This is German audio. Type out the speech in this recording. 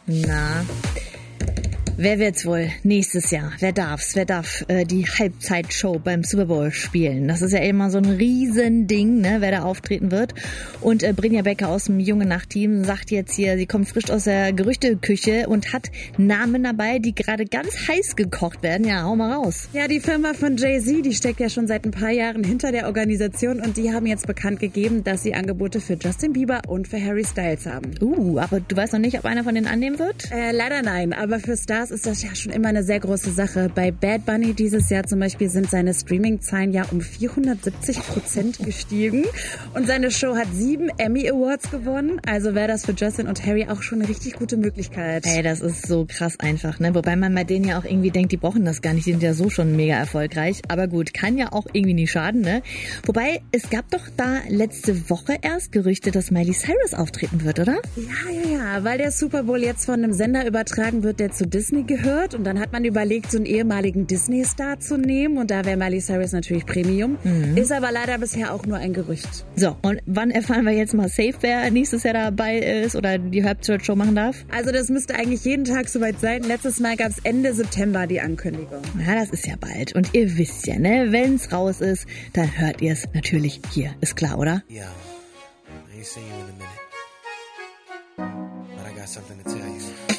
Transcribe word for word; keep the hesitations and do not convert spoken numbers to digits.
Na, wer wird's wohl nächstes Jahr? Wer darf's? Wer darf äh, die Halbzeitshow beim Super Bowl spielen? Das ist ja immer so ein Riesending, ne, wer da auftreten wird. Und äh, Brinja Becker aus dem Junge Nacht-Team sagt jetzt hier, sie kommt frisch aus der Gerüchteküche und hat Namen dabei, die gerade ganz heiß gekocht werden. Ja, hau mal raus. Ja, die Firma von Jay-Z, die steckt ja schon seit ein paar Jahren hinter der Organisation und die haben jetzt bekannt gegeben, dass sie Angebote für Justin Bieber und für Harry Styles haben. Uh, aber du weißt noch nicht, ob einer von denen annehmen wird? Äh, leider nein, aber für Stars ist das ja schon immer eine sehr große Sache. Bei Bad Bunny dieses Jahr zum Beispiel sind seine Streaming-Zahlen ja um vierhundertsiebzig Prozent gestiegen und seine Show hat sieben Emmy Awards gewonnen. Also wäre das für Justin und Harry auch schon eine richtig gute Möglichkeit. Ey, das ist so krass einfach, ne? Wobei man bei denen ja auch irgendwie denkt, die brauchen das gar nicht, die sind ja so schon mega erfolgreich. Aber gut, kann ja auch irgendwie nie schaden, ne? Wobei, es gab doch da letzte Woche erst Gerüchte, dass Miley Cyrus auftreten wird, oder? Ja, ja, ja, weil der Super Bowl jetzt von einem Sender übertragen wird, der zu Disney gehört. Und dann hat man überlegt, so einen ehemaligen Disney-Star zu nehmen. Und da wäre Miley Cyrus natürlich Premium. Mhm. Ist aber leider bisher auch nur ein Gerücht. So, und wann erfahren wir jetzt mal safe, wer nächstes Jahr dabei ist oder die Halbzeitshow machen darf? Also das müsste eigentlich jeden Tag soweit sein. Letztes Mal gab es Ende September die Ankündigung. Ja, das ist ja bald. Und ihr wisst ja, ne, wenn es raus ist, dann hört ihr es natürlich hier. Ist klar, oder? Yo, I ain't seen you in a minute. But I got something to tell you.